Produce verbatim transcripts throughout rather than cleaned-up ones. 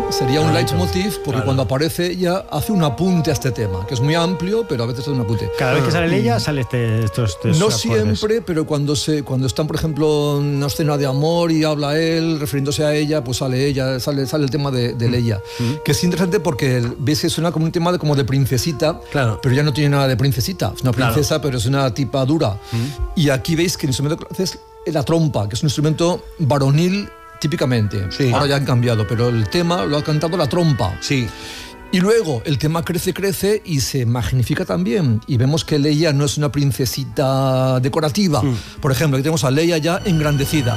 Sería un leitmotiv porque claro. cuando aparece ella hace un apunte a este tema, que es muy amplio, pero a veces es un apunte. Cada vez que sale Leia, sale este, estos, estos No acordes. siempre, pero cuando se cuando están, por ejemplo, en una escena de amor y habla él, refiriéndose a ella, pues sale ella, sale, sale el tema de, de Leia. Mm. Que es interesante porque ves que suena como un tema de, como de princesita, claro. pero ya no tiene nada de princesita. Es una princesa, claro. pero es una tipa dura. Mm. Y aquí veis que el instrumento que hace es la trompa, que es un instrumento varonil típicamente. Sí. Ahora ya han cambiado, pero el tema lo ha cantado la trompa. Sí. Y luego el tema crece, crece y se magnifica también. Y vemos que Leia no es una princesita decorativa. Mm. Por ejemplo, aquí tenemos a Leia ya engrandecida.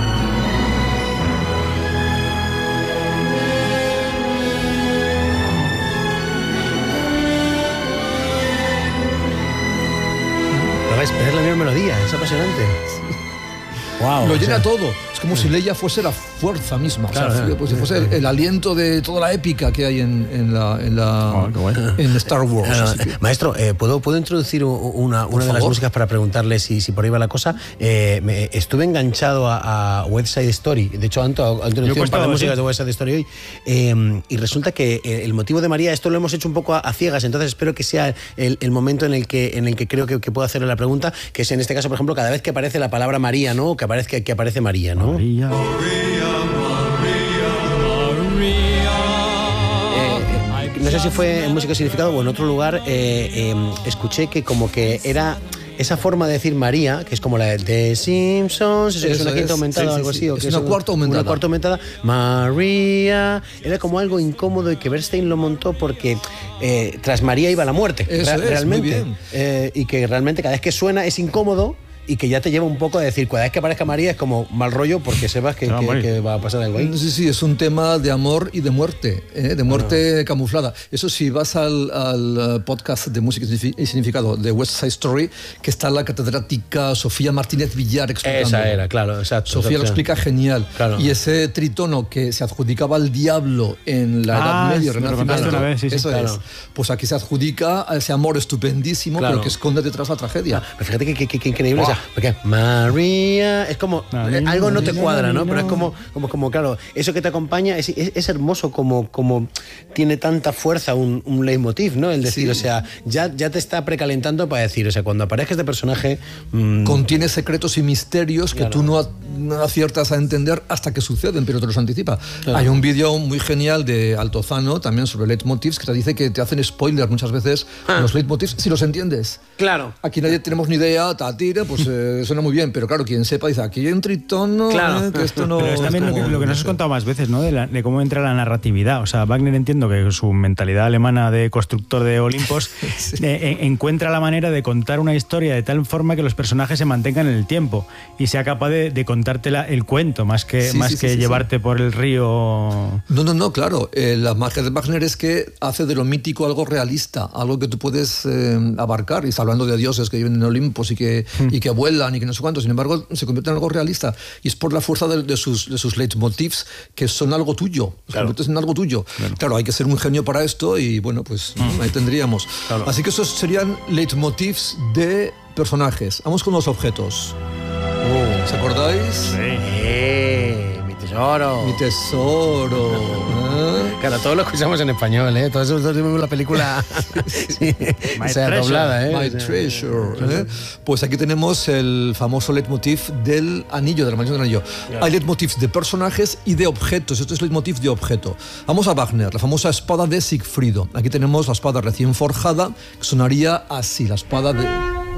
Pero es, es la misma melodía, es apasionante. Wow, lo llena o sea, todo. Es como sí. si Leia fuese la fuerza misma. Claro, o sea, pues si fuese el, el aliento de toda la épica que hay en, en, la, en, la, oh, bueno. en Star Wars. Uh, maestro, eh, ¿puedo, ¿puedo introducir una, una de las músicas para preguntarle si, si por ahí va la cosa? Eh, me, estuve enganchado a, a West Side Story. De hecho, Anto ha introducido un par de músicas de West Side Story hoy. Eh, y resulta que el motivo de María, esto lo hemos hecho un poco a, a ciegas, entonces espero que sea el, el momento en el que, en el que creo que, que puedo hacerle la pregunta, que es en este caso, por ejemplo, cada vez que aparece la palabra María, ¿no? Que aparece, que aparece María, ¿no? María. María, María, María. Eh, no sé si fue en Música Significado o en otro lugar, eh, eh, escuché que como que era esa forma de decir María, que es como la de The Simpsons, eso, es una quinta aumentada o sí, sí, algo así. Sí. O es que una es cuarta aumentada. Una cuarta aumentada. María. Era como algo incómodo y que Bernstein lo montó porque eh, tras María iba la muerte. Eso re- es, realmente. Muy bien. Eh, y que realmente cada vez que suena es incómodo. Y que ya te lleva un poco a decir, cada vez que aparezca María es como mal rollo porque sepas que, no, que, que va a pasar algo ahí. Sí, sí, es un tema de amor y de muerte, ¿eh? de muerte bueno. camuflada. Eso sí, vas al, al podcast de Música y Significado de West Side Story, que está la catedrática Sofía Martínez Villar explicando. Esa era, claro, exacto. Sofía exacto. lo explica genial. Claro. Y ese tritono que se adjudicaba al diablo en la ah, Edad Media, Renacimiento, una vez, sí, sí, eso claro. es. Pues aquí se adjudica a ese amor estupendísimo, claro. pero que esconde detrás la tragedia. Ah, fíjate que, que, que, que increíble wow. esa, porque María, es como, María, algo no te cuadra, ¿no? Pero es como, como, como claro, eso que te acompaña es, es, es hermoso como, como tiene tanta fuerza un, un leitmotiv, ¿no? El decir, sí. o sea, ya, ya te está precalentando para decir, o sea, cuando aparezca este personaje... Mmm... Contiene secretos y misterios que claro. tú no, no aciertas a entender hasta que suceden, pero te los anticipa. Claro. Hay un vídeo muy genial de Altozano, también sobre leitmotivs, que te dice que te hacen spoiler muchas veces ah. los leitmotivs, si los entiendes. Claro. Aquí nadie tenemos ni idea, tatira, pues eh, suena muy bien, pero claro, quien sepa dice, aquí hay un tritono, claro. eh, que esto no... Pero es también lo que, lo que nos has contado más veces, ¿no? De, la, de cómo entra la narratividad. O sea, Wagner, entiendo que su mentalidad alemana de constructor de Olimpos sí. eh, encuentra la manera de contar una historia de tal forma que los personajes se mantengan en el tiempo y sea capaz de, de contarte la, el cuento, más que, sí, más sí, que sí, llevarte sí. por el río... No, no, no, claro. Eh, la magia de Wagner es que hace de lo mítico algo realista, algo que tú puedes eh, abarcar. Y está hablando de dioses que viven en Olimpos y que, mm. y que vuelan y que no sé cuánto. Sin embargo, se convierte en algo realista. Y es por la fuerza de, de, sus, de sus leitmotivs que son algo tuyo. Se claro. convierten en algo tuyo. Claro. claro, hay que ser un genio para esto y bueno, pues mm. ahí tendríamos. Claro. Así que esos serían leitmotivs de personajes. Vamos con los objetos. Oh. ¿Os acordáis? Sí. Eh, mi tesoro. Mi tesoro. ¿Eh? Claro, todos lo escuchamos en español, ¿eh? Todos nosotros vimos la película sí, o sea, doblada, ¿eh? My Treasure. ¿eh? Pues aquí tenemos el famoso leitmotiv del anillo, de la mansión del anillo. Yeah. Hay leitmotivs de personajes y de objetos. Esto es leitmotiv de objeto. Vamos a Wagner, la famosa espada de Sigfrido. Aquí tenemos la espada recién forjada, que sonaría así, la espada de...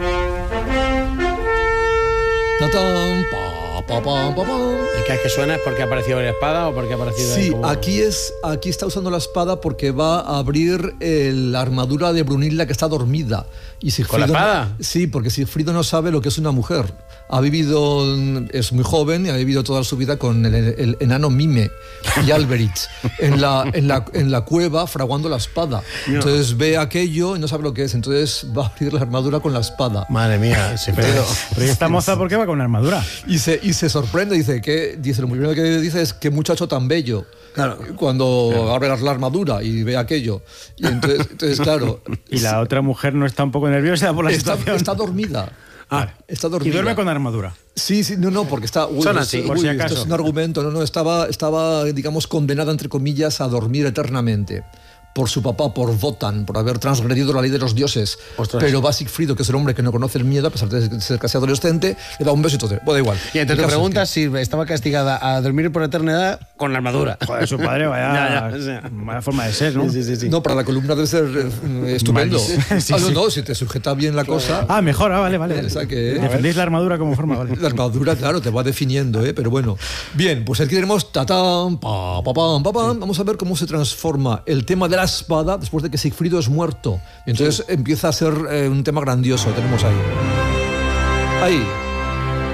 Ta-tan, pa, pa, pa, pa, pa. ¿Y cada vez que suena es porque ha aparecido la espada o porque ha aparecido... Sí, como... aquí, es, aquí está usando la espada porque va a abrir el, la armadura de Brunilda que está dormida. Y ¿Con la espada? Sí, porque Sigfrido no sabe lo que es una mujer. Ha vivido, es muy joven y ha vivido toda su vida con el, el enano Mime y Alberich en la, en, la, en la cueva fraguando la espada. Entonces ve aquello y no sabe lo que es. Entonces va a abrir la armadura con la espada. Madre mía, sí, pero... pero esta moza, ¿por qué va con una armadura? Y se, y se sorprende, dice, que, dice, lo primero que dice es qué muchacho tan bello. Claro. Cuando claro. abre la armadura y ve aquello. Y entonces, entonces, claro. Y la otra mujer no está un poco nerviosa por la está, situación. Está dormida. Ah, está dormida. Y duerme con armadura. Sí, sí, no, no, porque está... Uy, Son esto, así, uy, por si esto acaso. es un argumento, no, no, estaba, estaba, digamos, condenada, entre comillas, a dormir eternamente por su papá, por Wotan, por haber transgredido la ley de los dioses. Ostras. Pero va Sigfrido, que es el hombre que no conoce el miedo, a pesar de ser casi adolescente, le da un beso y todo. Bueno, da igual. Y entonces El te caso es preguntas si estaba castigada a dormir por eternidad con la armadura. Joder, su padre, vaya, Ya, ya, o sea. vaya forma de ser, ¿no? Sí, sí, sí. que- No, para la columna debe ser eh, estupendo. Malísimo. Sí, ah, no, sí. no, si te sujeta bien la cosa... Ah, mejor, ah, vale, vale. vale. O sea que- Defendéis la armadura como forma, vale. La armadura, claro, te va definiendo, ¿eh? Pero bueno. Bien, pues aquí tenemos tatán, pa, pa, pam, pa, pam. Vamos a ver cómo se transforma el tema de la espada después de que Sigfrido es muerto. Y entonces empieza a ser eh, un tema grandioso. Tenemos ahí. Ahí.